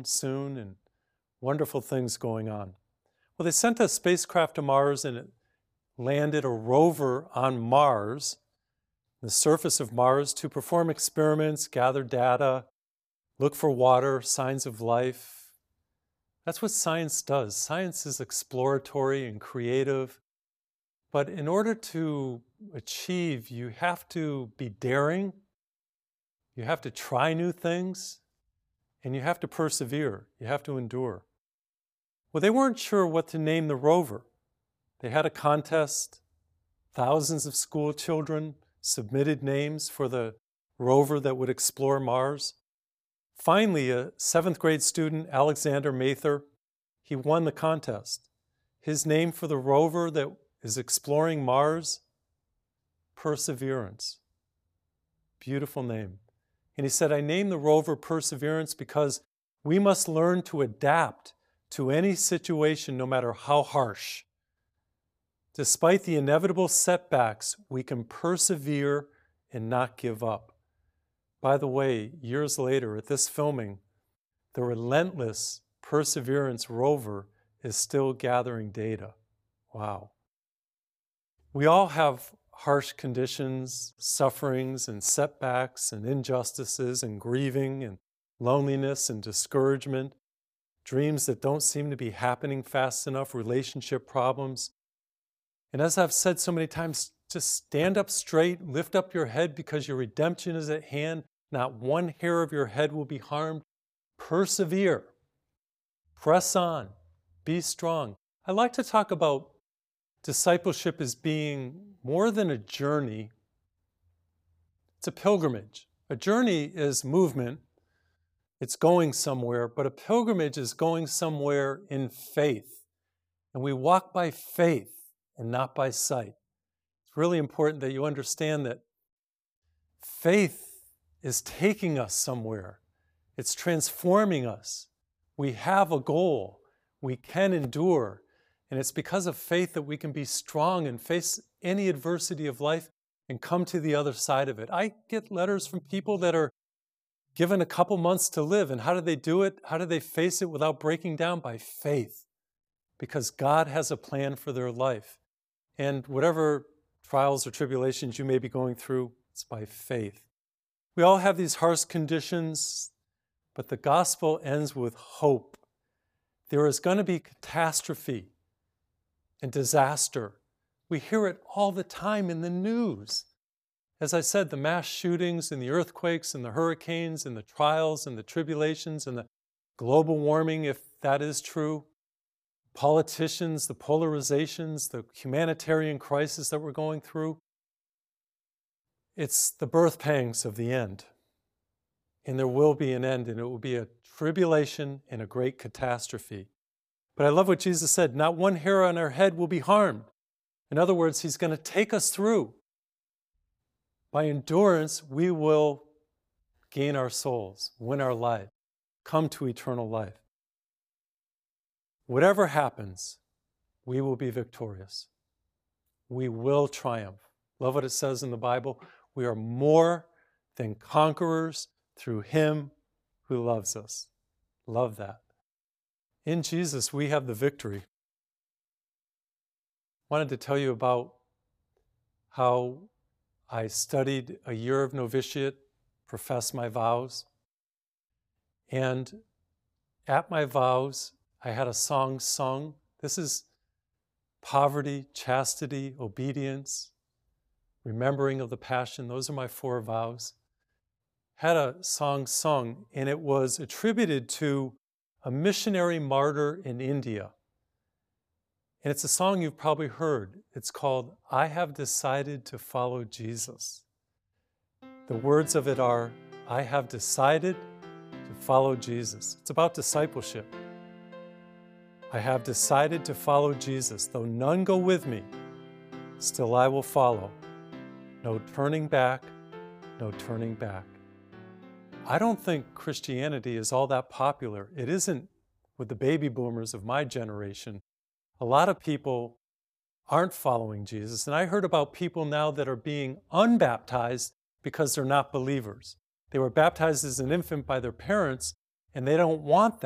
soon and wonderful things going on. Well, they sent a spacecraft to Mars and it landed a rover on Mars, the surface of Mars, to perform experiments, gather data, look for water, signs of life. That's what science does. Science is exploratory and creative. But in order to achieve, you have to be daring, you have to try new things, and you have to persevere. You have to endure. Well, they weren't sure what to name the rover. They had a contest. Thousands of school children submitted names for the rover that would explore Mars. Finally, a 7th grade student, Alexander Mather, he won the contest. His name for the rover that is exploring Mars, Perseverance. Beautiful name. And he said, I named the rover Perseverance because we must learn to adapt to any situation, no matter how harsh. Despite the inevitable setbacks, we can persevere and not give up. By the way, years later at this filming, the relentless Perseverance rover is still gathering data. Wow. We all have harsh conditions, sufferings and setbacks and injustices and grieving and loneliness and discouragement, dreams that don't seem to be happening fast enough, relationship problems. And as I've said so many times, just stand up straight, lift up your head because your redemption is at hand. Not one hair of your head will be harmed. Persevere. Press on. Be strong. I like to talk about discipleship as being more than a journey. It's a pilgrimage. A journey is movement. It's going somewhere, but a pilgrimage is going somewhere in faith. And we walk by faith and not by sight. It's really important that you understand that faith is taking us somewhere. It's transforming us. We have a goal. We can endure. And it's because of faith that we can be strong and face any adversity of life and come to the other side of it. I get letters from people that are given a couple months to live. And how do they do it? How do they face it without breaking down? By faith. Because God has a plan for their life. And whatever trials or tribulations you may be going through, it's by faith. We all have these harsh conditions, but the gospel ends with hope. There is going to be catastrophe and disaster. We hear it all the time in the news. As I said, the mass shootings and the earthquakes and the hurricanes and the trials and the tribulations and the global warming, if that is true, politicians, the polarizations, the humanitarian crisis that we're going through. It's the birth pangs of the end. And there will be an end, and it will be a tribulation and a great catastrophe. But I love what Jesus said, not one hair on our head will be harmed. In other words, he's going to take us through. By endurance, we will gain our souls, win our life, come to eternal life. Whatever happens, we will be victorious. We will triumph. Love what it says in the Bible. We are more than conquerors through him who loves us. Love that. In Jesus, we have the victory. I wanted to tell you about how I studied a year of novitiate, professed my vows, and at my vows, I had a song sung. This is poverty, chastity, obedience, remembering of the passion. Those are my 4 vows. Had a song sung, and it was attributed to a missionary martyr in India. And it's a song you've probably heard. It's called, I Have Decided to Follow Jesus. The words of it are, I have decided to follow Jesus. It's about discipleship. I have decided to follow Jesus. Though none go with me, still I will follow. No turning back, no turning back. I don't think Christianity is all that popular. It isn't with the baby boomers of my generation. A lot of people aren't following Jesus. And I heard about people now that are being unbaptized because they're not believers. They were baptized as an infant by their parents, and they don't want that.